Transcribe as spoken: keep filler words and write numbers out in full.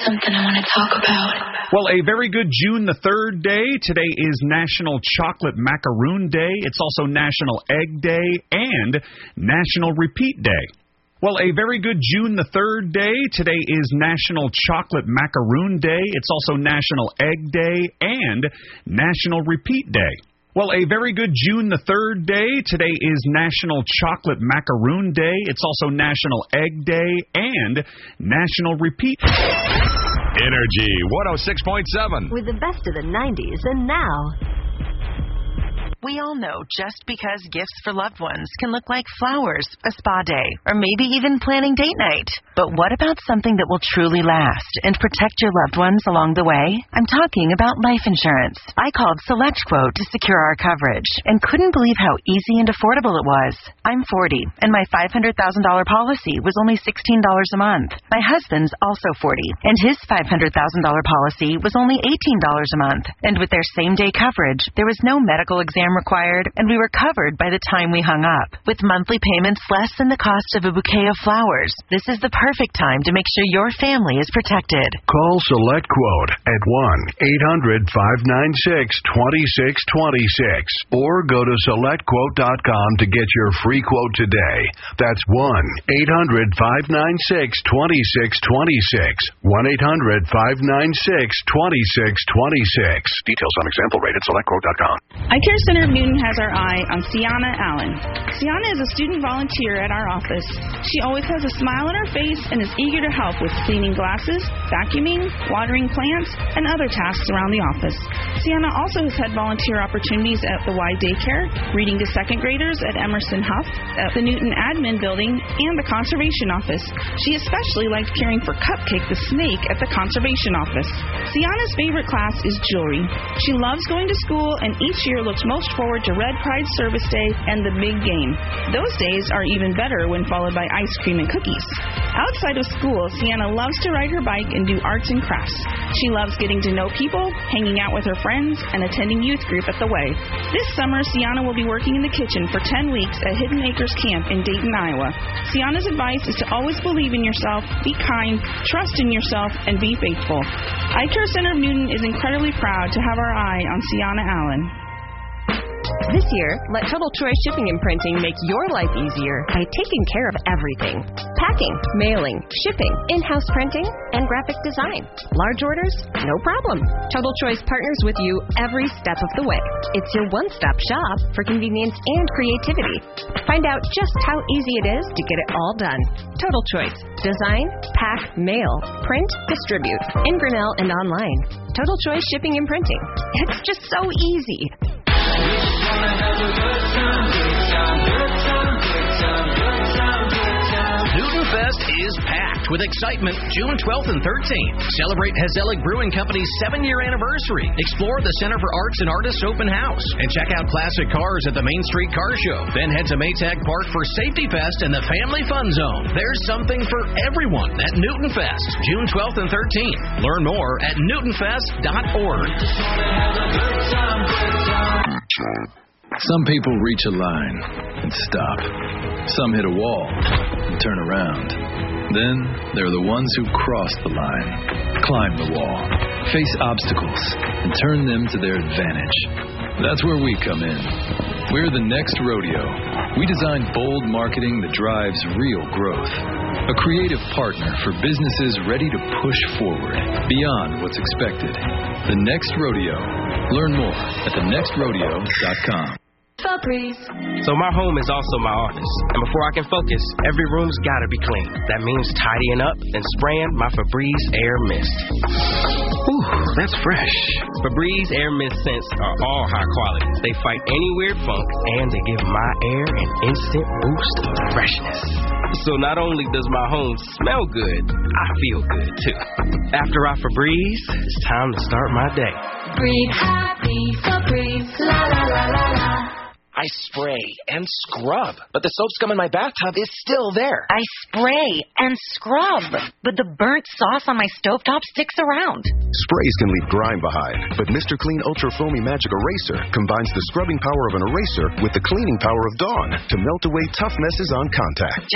something I want to talk about. Well, a very good June the third day. Today is National Chocolate Macaroon Day. It's also National Egg Day and National Repeat Day. Well, a very good June the third day. Today is National Chocolate Macaroon Day. It's also National Egg Day and National Repeat Day. Well, a very good June the third day. Today is National Chocolate Macaroon Day. It's also National Egg Day and National Repeat. Energy one oh six point seven. With the best of the nineties and now. We all know just because gifts for loved ones can look like flowers, a spa day, or maybe even planning date night. But what about something that will truly last and protect your loved ones along the way? I'm talking about life insurance. I called SelectQuote to secure our coverage and couldn't believe how easy and affordable it was. I'm forty, and my five hundred thousand dollars policy was only sixteen dollars a month. My husband's also forty, and his five hundred thousand dollars policy was only eighteen dollars a month. And with their same-day coverage, there was no medical exam required, and we were covered by the time we hung up. With monthly payments less than the cost of a bouquet of flowers, this is the perfect time to make sure your family is protected. Call SelectQuote at one eight hundred five nine six two six two six or go to select quote dot com to get your free quote today. That's one eight hundred five nine six two six two six. one eight hundred five nine six two six two six. Details on example rate at select quote dot com. Eye Care Center of Newton has our eye on Sienna Allen. Sienna is a student volunteer at our office. She always has a smile on her face and is eager to help with cleaning glasses, vacuuming, watering plants, and other tasks around the office. Sienna also has had volunteer opportunities at the Y Daycare, reading to second graders at Emerson Huff, at the Newton Admin Building, and the Conservation Office. She especially liked caring for Cupcake the snake at the Conservation Office. Sienna's favorite class is jewelry. She loves going to school and each year looks most forward to Red Pride Service Day and the big game. Those days are even better when followed by ice cream and cookies. Outside of school, Sienna loves to ride her bike and do arts and crafts. She loves getting to know people, hanging out with her friends, and attending youth group at the Way. This summer, Sienna will be working in the kitchen for ten weeks at Hidden Acres Camp in Dayton, Iowa. Sienna's advice is to always believe in yourself, be kind, trust in yourself, and be faithful. Eye Care Center of Newton is incredibly proud to have our eye on Sienna Allen. This year, let Total Choice Shipping and Printing make your life easier by taking care of everything. Packing, mailing, shipping, in-house printing, and graphic design. Large orders? No problem. Total Choice partners with you every step of the way. It's your one-stop shop for convenience and creativity. Find out just how easy it is to get it all done. Total Choice. Design, pack, mail, print, distribute. In Grinnell and online. Total Choice Shipping and Printing. It's just so easy. Newton Fest is packed with excitement June twelfth and thirteenth. Celebrate Heselic Brewing Company's seven-year anniversary. Explore the Center for Arts and Artists open house. And check out classic cars at the Main Street Car Show. Then head to Maytag Park for Safety Fest and the Family Fun Zone. There's something for everyone at Newton Fest, June twelfth and thirteenth. Learn more at newton fest dot org. Some people reach a line and stop. Some hit a wall and turn around. Then there are the ones who cross the line, climb the wall, face obstacles, and turn them to their advantage. That's where we come in. We're the Next Rodeo. We design bold marketing that drives real growth. A creative partner for businesses ready to push forward beyond what's expected. The Next Rodeo. Learn more at the next rodeo dot com. Febreze. So my home is also my office. And before I can focus, every room's gotta be clean. That means tidying up and spraying my Febreze Air Mist. Ooh, that's fresh. Febreze Air Mist scents are all high quality. They fight any weird funk, and they give my air an instant boost of freshness. So not only does my home smell good, I feel good too. After I Febreze, it's time to start my day. Breathe happy, Febreze, la la la la la. I spray and scrub, but the soap scum in my bathtub is still there. I spray and scrub, but the burnt sauce on my stovetop sticks around. Sprays can leave grime behind, but Mister Clean Ultra Foamy Magic Eraser combines the scrubbing power of an eraser with the cleaning power of Dawn to melt away tough messes on contact.